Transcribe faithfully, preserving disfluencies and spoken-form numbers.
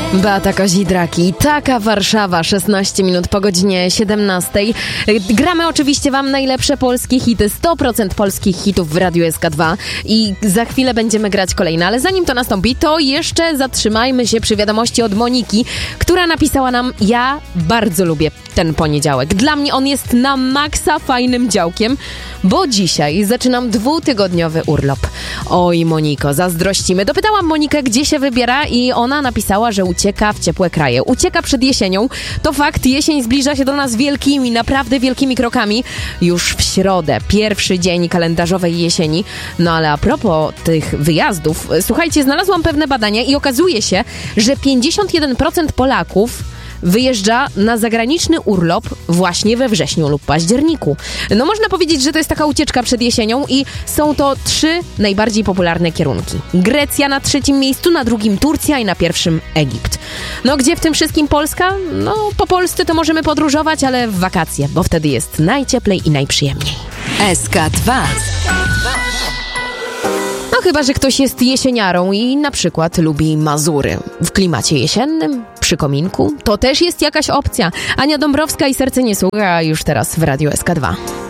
Beata Kozidraki, taka Warszawa, szesnaście minut po godzinie siedemnastej. Gramy oczywiście wam najlepsze polskie hity, sto procent polskich hitów w Radiu S K dwa i za chwilę będziemy grać kolejne, ale zanim to nastąpi, to jeszcze zatrzymajmy się przy wiadomości od Moniki, która napisała nam: ja bardzo lubię ten poniedziałek. Dla mnie on jest na maksa fajnym działkiem, bo dzisiaj zaczynam dwutygodniowy urlop. Oj, Moniko, zazdrościmy. Dopytałam Monikę, gdzie się wybiera i ona napisała, że ucieka w ciepłe kraje. Ucieka przed jesienią. To fakt, jesień zbliża się do nas wielkimi, naprawdę wielkimi krokami. Już w środę, pierwszy dzień kalendarzowej jesieni. No ale a propos tych wyjazdów, słuchajcie, znalazłam pewne badania i okazuje się, że pięćdziesiąt jeden procent Polaków wyjeżdża na zagraniczny urlop właśnie we wrześniu lub październiku. No można powiedzieć, że to jest taka ucieczka przed jesienią i są to trzy najbardziej popularne kierunki. Grecja na trzecim miejscu, na drugim Turcja i na pierwszym Egipt. No gdzie w tym wszystkim Polska? No po Polsce to możemy podróżować, ale w wakacje, bo wtedy jest najcieplej i najprzyjemniej. S K dwa. No chyba, że ktoś jest jesieniarą i na przykład lubi Mazury. W klimacie jesiennym, przy kominku, to też jest jakaś opcja. Ania Dąbrowska i Serce nie słucha już teraz w Radiu S K dwa.